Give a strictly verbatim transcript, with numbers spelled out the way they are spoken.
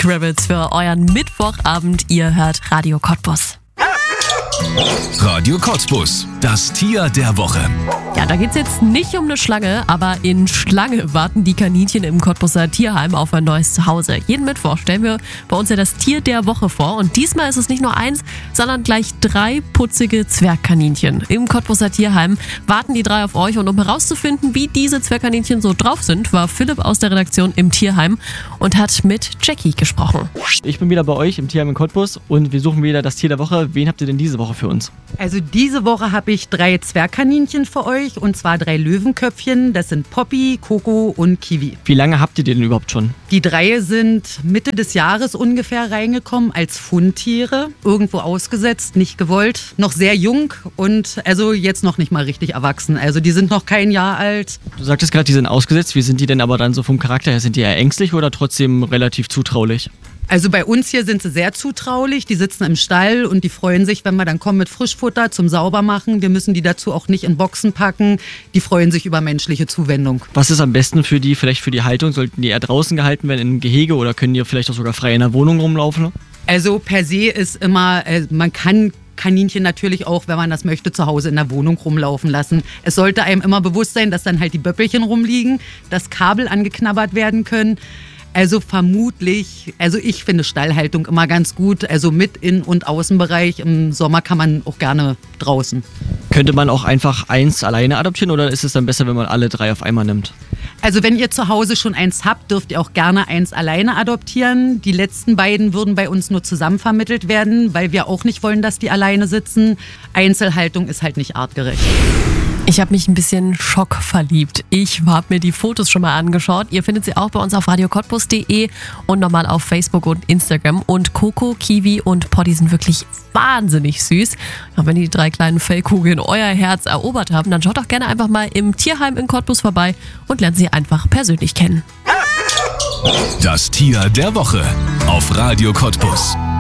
Rabbits für euren Mittwochabend. Ihr hört Radio Cottbus. Radio Cottbus, das Tier der Woche. Ja, da geht's jetzt nicht um eine Schlange, aber in Schlange warten die Kaninchen im Cottbuser Tierheim auf ein neues Zuhause. Jeden Mittwoch stellen wir bei uns ja das Tier der Woche vor und diesmal ist es nicht nur eins, sondern gleich drei putzige Zwergkaninchen. Im Cottbuser Tierheim warten die drei auf euch und um herauszufinden, wie diese Zwergkaninchen so drauf sind, war Philipp aus der Redaktion im Tierheim und hat mit Jackie gesprochen. Ich bin wieder bei euch im Tierheim in Cottbus und wir suchen wieder das Tier der Woche. Wen habt ihr denn diese Woche für uns? Also diese Woche habe ich drei Zwergkaninchen für euch und zwar drei Löwenköpfchen. Das sind Poppy, Coco und Kiwi. Wie lange habt ihr die denn überhaupt schon? Die drei sind Mitte des Jahres ungefähr reingekommen als Fundtiere. Irgendwo ausgesetzt, nicht gewollt. Noch sehr jung und also jetzt noch nicht mal richtig erwachsen. Also die sind noch kein Jahr alt. Du sagtest gerade, die sind ausgesetzt. Wie sind die denn aber dann so vom Charakter her? Sind die eher ängstlich oder trotzdem relativ zutraulich? Also bei uns hier sind sie sehr zutraulich. Die sitzen im Stall und die freuen sich, wenn wir dann kommen mit Frischfutter zum Saubermachen. Wir müssen die dazu auch nicht in Boxen packen. Die freuen sich über menschliche Zuwendung. Was ist am besten für die, vielleicht für die Haltung? Sollten die eher draußen gehalten werden in einem Gehege oder können die vielleicht auch sogar frei in der Wohnung rumlaufen? Also per se ist immer, äh, man kann Kaninchen natürlich auch, wenn man das möchte, zu Hause in der Wohnung rumlaufen lassen. Es sollte einem immer bewusst sein, dass dann halt die Böppelchen rumliegen, dass Kabel angeknabbert werden können. Also vermutlich, also ich finde Stallhaltung immer ganz gut, also mit In- und Außenbereich. Im Sommer kann man auch gerne draußen. Könnte man auch einfach eins alleine adoptieren oder ist es dann besser, wenn man alle drei auf einmal nimmt? Also wenn ihr zu Hause schon eins habt, dürft ihr auch gerne eins alleine adoptieren. Die letzten beiden würden bei uns nur zusammen vermittelt werden, weil wir auch nicht wollen, dass die alleine sitzen. Einzelhaltung ist halt nicht artgerecht. Ich habe mich ein bisschen schockverliebt. Ich habe mir die Fotos schon mal angeschaut. Ihr findet sie auch bei uns auf radio cottbus punkt de und nochmal auf Facebook und Instagram. Und Coco, Kiwi und Poddy sind wirklich wahnsinnig süß. Und wenn die drei kleinen Fellkugeln euer Herz erobert haben, dann schaut doch gerne einfach mal im Tierheim in Cottbus vorbei und lernt sie einfach persönlich kennen. Das Tier der Woche auf Radio Cottbus.